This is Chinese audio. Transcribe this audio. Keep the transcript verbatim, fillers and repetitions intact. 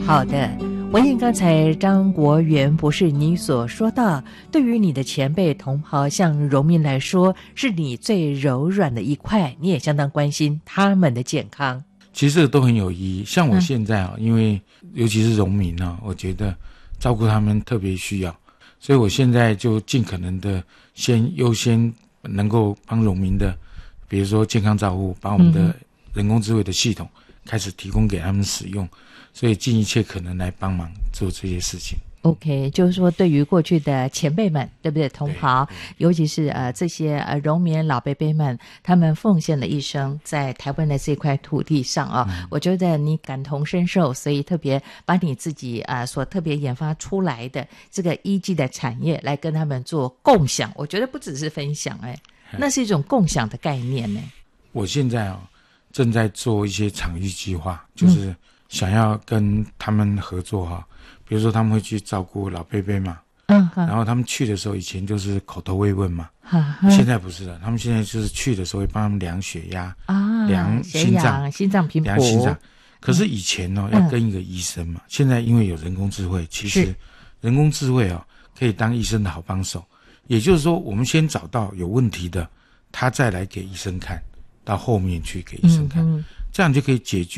好的，文燕刚才张国元博士你所说到，对于你的前辈同袍像荣民来说，是你最柔软的一块，你也相当关心他们的健康。 其实这个都很有意义。像我现在啊、嗯，因为尤其是荣民啊，我觉得照顾他们特别需要，所以我现在就尽可能的先优先能够帮荣民的，比如说健康照护，把我们的人工智慧的系统开始提供给他们使用，所以尽一切可能来帮忙做这些事情。 OK， 就是说对于过去的前辈们，对不对？同袍，尤其是呃这些呃荣民老伯伯们，他们奉献了一生在台湾的这块土地上啊、嗯，我觉得你感同身受，所以特别把你自己啊、呃、所特别研发出来的这个医技的产业来跟他们做共享。我觉得不只是分享，哎，那是一种共享的概念呢。 我现在啊正在做一些场域计划，就是想要跟他们合作哈、啊。比如说他们会去照顾老伯伯嘛，嗯，然后他们去的时候以前就是口头慰问嘛，嗯，现在不是了，他们现在就是去的时候会帮他们量血压啊，量心脏， 心脏频谱， 量心脏。可是以前呢、哦嗯、要跟一个医生嘛，现在因为有人工智慧，其实人工智慧哦可以当医生的好帮手。也就是说，我们先找到有问题的，他再来给医生看，到后面去给医生看，嗯嗯，这样就可以解决